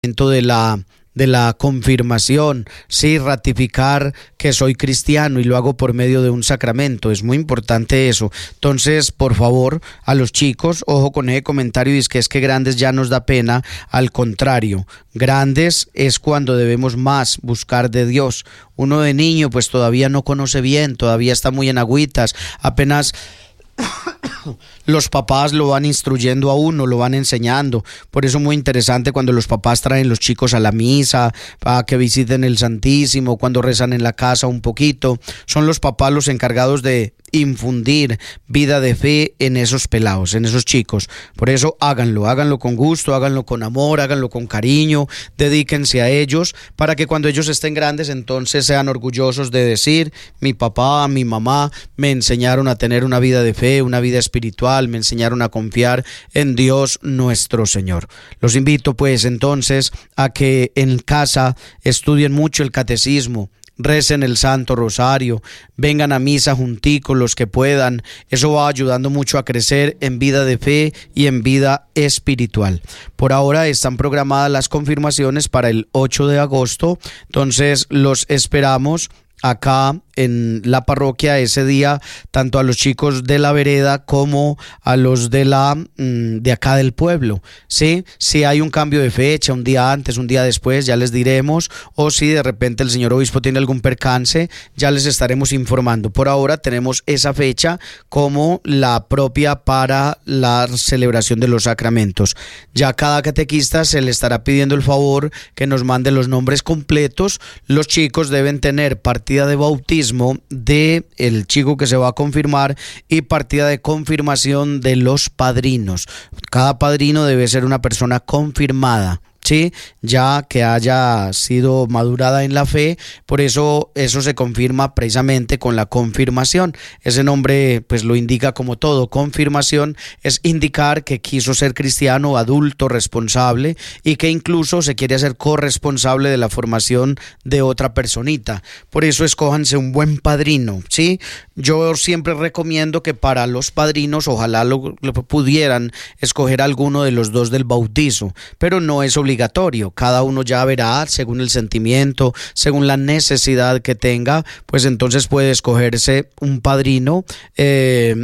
de la confirmación, sí, ratificar que soy cristiano y lo hago por medio de un sacramento. Es muy importante eso. Entonces, por favor, a los chicos, ojo con ese comentario, es que grandes ya nos da pena. Al contrario, grandes es cuando debemos más buscar de Dios. Uno de niño pues todavía no conoce bien, todavía está muy en agüitas, apenas los papás lo van instruyendo a uno, lo van enseñando. Por eso muy interesante cuando los papás traen los chicos a la misa, a que visiten el Santísimo, cuando rezan en la casa un poquito. Son los papás los encargados de infundir vida de fe en esos pelados, en esos chicos. Por eso háganlo con gusto, háganlo con amor, háganlo con cariño, dedíquense a ellos, para que cuando ellos estén grandes entonces sean orgullosos de decir: mi papá, mi mamá me enseñaron a tener una vida de fe, una vida espiritual, me enseñaron a confiar en Dios nuestro Señor. Los invito pues entonces a que en casa estudien mucho el catecismo, recen el Santo Rosario, vengan a misa junticos los que puedan. Eso va ayudando mucho a crecer en vida de fe y en vida espiritual. Por ahora están programadas las confirmaciones para el 8 de agosto, entonces los esperamos acá en la parroquia ese día, tanto a los chicos de la vereda como a los de acá del pueblo, ¿sí? Si hay un cambio de fecha, un día antes, un día después, ya les diremos, o si de repente el señor obispo tiene algún percance, ya les estaremos informando. Por ahora tenemos esa fecha como la propia para la celebración de los sacramentos. Ya cada catequista se le estará pidiendo el favor que nos mande los nombres completos. Los chicos deben tener partida de bautismo de el chico que se va a confirmar y partida de confirmación de los padrinos. Cada padrino debe ser una persona confirmada, ¿sí? Ya que haya sido madurada en la fe. Por eso se confirma precisamente con la confirmación. Ese nombre pues lo indica como todo. Confirmación es indicar que quiso ser cristiano, adulto, responsable, y que incluso se quiere hacer corresponsable de la formación de otra personita. Por eso escójanse un buen padrino, ¿sí? Yo siempre recomiendo que para los padrinos ojalá lo pudieran escoger alguno de los dos del bautizo, pero no es obligatorio. Cada uno ya verá según el sentimiento, según la necesidad que tenga, pues entonces puede escogerse un padrino